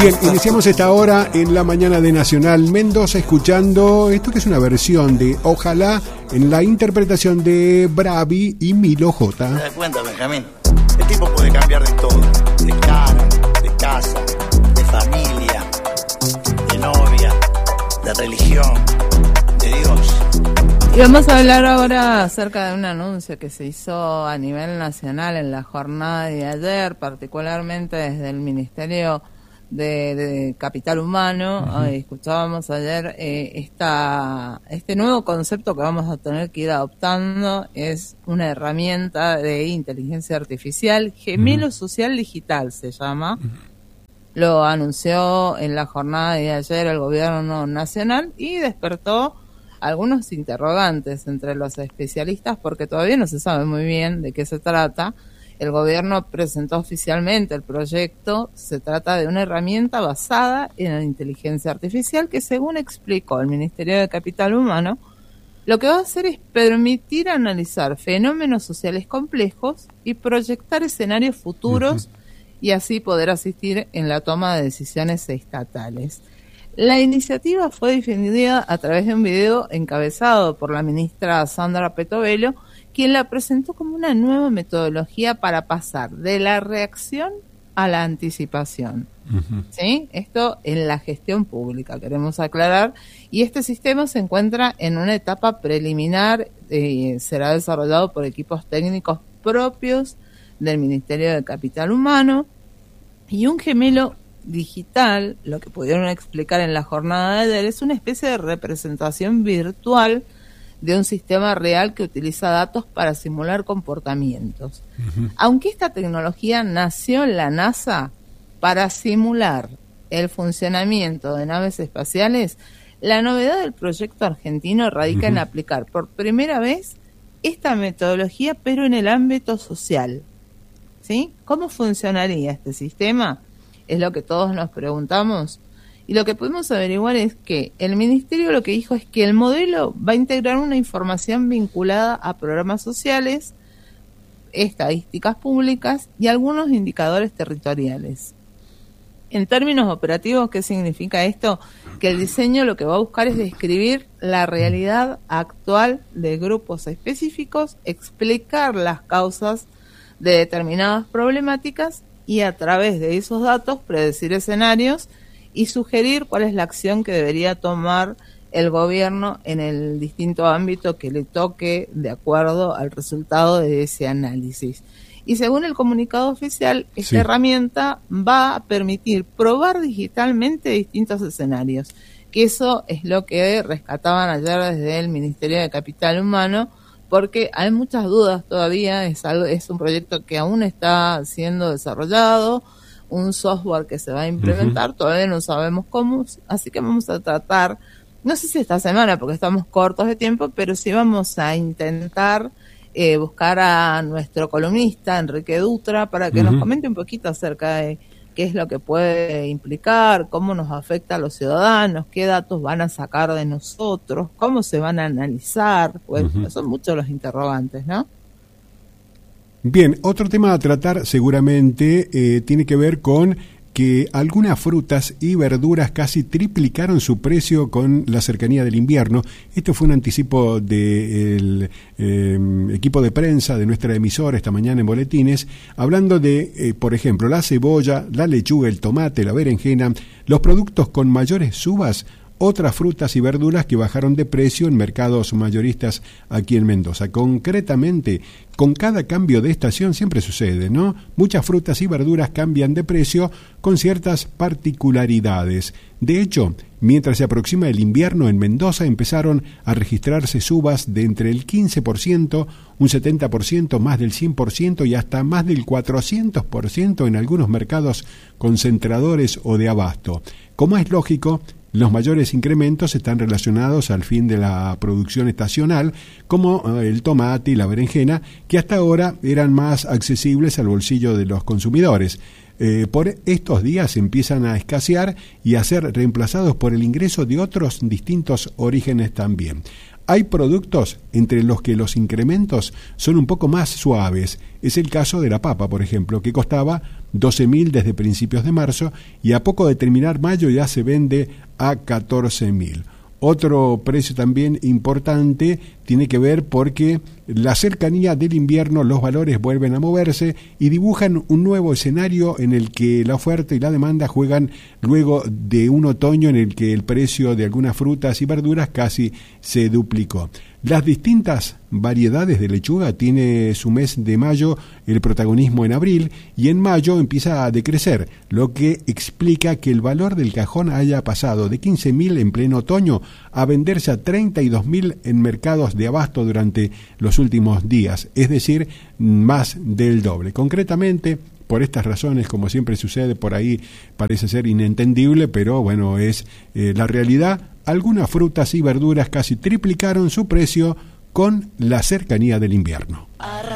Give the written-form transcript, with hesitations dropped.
Bien, iniciamos esta hora en la mañana de Nacional Mendoza escuchando esto que es una versión de Ojalá en la interpretación de Bravi y Milo J. ¿Te das cuenta, Benjamín? El tipo puede cambiar de todo, de cara, de casa, de familia, de novia, de religión, de Dios. Y vamos a hablar ahora acerca de un anuncio que se hizo a nivel nacional en la jornada de ayer, particularmente desde el Ministerio de Capital Humano. Escuchábamos ayer este nuevo concepto que vamos a tener que ir adoptando. Es una herramienta de inteligencia artificial, Gemelo Social Digital se llama. Lo anunció en la jornada de ayer el gobierno nacional y despertó algunos interrogantes entre los especialistas porque todavía no se sabe muy bien de qué se trata. El gobierno presentó oficialmente el proyecto. Se trata de una herramienta basada en la inteligencia artificial que, según explicó el Ministerio de Capital Humano, lo que va a hacer es permitir analizar fenómenos sociales complejos y proyectar escenarios futuros y así poder asistir en la toma de decisiones estatales. La iniciativa fue difundida a través de un video encabezado por la ministra Sandra Petovelo, quien la presentó como una nueva metodología para pasar de la reacción a la anticipación. ¿Sí? Esto en la gestión pública, queremos aclarar. Y este sistema se encuentra en una etapa preliminar, será desarrollado por equipos técnicos propios del Ministerio de Capital Humano. Y un gemelo digital, lo que pudieron explicar en la jornada de ayer, es una especie de representación virtual de un sistema real que utiliza datos para simular comportamientos. Aunque esta tecnología nació en la NASA para simular el funcionamiento de naves espaciales, la novedad del proyecto argentino radica en aplicar por primera vez esta metodología, pero en el ámbito social. ¿Sí? ¿Cómo funcionaría este sistema? Es lo que todos nos preguntamos. Y lo que pudimos averiguar es que el ministerio lo que dijo es que el modelo va a integrar una información vinculada a programas sociales, estadísticas públicas y algunos indicadores territoriales. En términos operativos, ¿qué significa esto? Que el diseño lo que va a buscar es describir la realidad actual de grupos específicos, explicar las causas de determinadas problemáticas y a través de esos datos predecir escenarios y sugerir cuál es la acción que debería tomar el gobierno en el distinto ámbito que le toque de acuerdo al resultado de ese análisis. Y según el comunicado oficial, esta herramienta va a permitir probar digitalmente distintos escenarios, que eso es lo que rescataban ayer desde el Ministerio de Capital Humano, porque hay muchas dudas todavía. Es un proyecto que aún está siendo desarrollado, un software que se va a implementar, todavía no sabemos cómo, así que vamos a tratar, no sé si esta semana porque estamos cortos de tiempo, pero sí vamos a intentar buscar a nuestro columnista Enrique Dutra para que nos comente un poquito acerca de qué es lo que puede implicar, cómo nos afecta a los ciudadanos, qué datos van a sacar de nosotros, cómo se van a analizar, pues son muchos los interrogantes, ¿no? Bien, otro tema a tratar seguramente tiene que ver con que algunas frutas y verduras casi triplicaron su precio con la cercanía del invierno. Esto fue un anticipo del equipo de prensa de nuestra emisora esta mañana en Boletines, hablando de, por ejemplo, la cebolla, la lechuga, el tomate, la berenjena, los productos con mayores subas, otras frutas y verduras que bajaron de precio en mercados mayoristas aquí en Mendoza. Concretamente, con cada cambio de estación siempre sucede, ¿no? Muchas frutas y verduras cambian de precio con ciertas particularidades. De hecho, mientras se aproxima el invierno en Mendoza empezaron a registrarse subas de entre el 15%, un 70%, más del 100% y hasta más del 400% en algunos mercados concentradores o de abasto. Como es lógico, los mayores incrementos están relacionados al fin de la producción estacional, como el tomate y la berenjena, que hasta ahora eran más accesibles al bolsillo de los consumidores. Por estos días empiezan a escasear y a ser reemplazados por el ingreso de otros distintos orígenes también. Hay productos entre los que los incrementos son un poco más suaves. Es el caso de la papa, por ejemplo, que costaba 12.000 desde principios de marzo y a poco de terminar mayo ya se vende a 14.000. Otro precio también importante tiene que ver porque la cercanía del invierno, los valores vuelven a moverse y dibujan un nuevo escenario en el que la oferta y la demanda juegan luego de un otoño en el que el precio de algunas frutas y verduras casi se duplicó. Las distintas variedades de lechuga tiene su mes de mayo el protagonismo en abril y en mayo empieza a decrecer, lo que explica que el valor del cajón haya pasado de 15.000 en pleno otoño a venderse a 32.000 en mercados de abasto durante los últimos días, es decir, más del doble. Concretamente, por estas razones, como siempre sucede por ahí, parece ser inentendible, pero bueno, es la realidad. Algunas frutas y verduras casi triplicaron su precio con la cercanía del invierno.